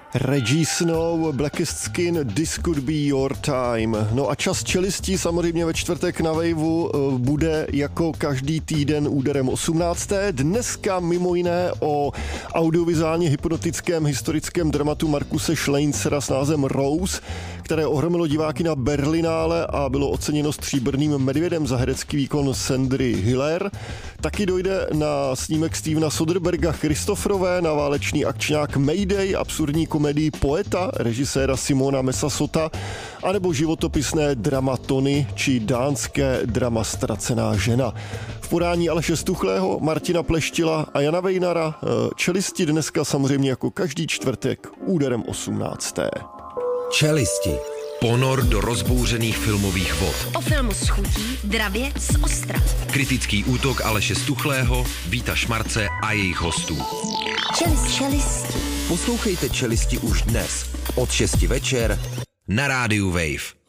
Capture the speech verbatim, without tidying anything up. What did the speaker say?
Reggie Snow, Blackest Skin, This Could Be Your Time. No a čas čelistí samozřejmě ve čtvrtek na Waveu bude jako každý týden úderem osmnácté. Dneska mimo jiné o audiovizuálně hypnotickém historickém dramatu Markuse Schleincera s názvem Rose, které ohromilo diváky na Berlinále a bylo oceněno stříbrným medvědem za herecký výkon Sandry Hiller. Taky dojde na snímek Stevena Soderberga Christopherové, na válečný akčňák Mayday, absurdní komedii Poeta režiséra Simona Mesasota, anebo životopisné drama Tony či dánské drama Ztracená žena. V podání Aleše Stuchlého, Martina Pleštila a Jana Vejnara. Čelisti dneska samozřejmě jako každý čtvrtek úderem osmnácté. Čelisti. Ponor do rozbouřených filmových vod. O filmu s chutí, dravě z ostra. Kritický útok Aleše Stuchlého, Víta Šmarce a jejich hostů. Čelist, čelisti. Poslouchejte Čelisti už dnes od šesti večer na rádiu Wave.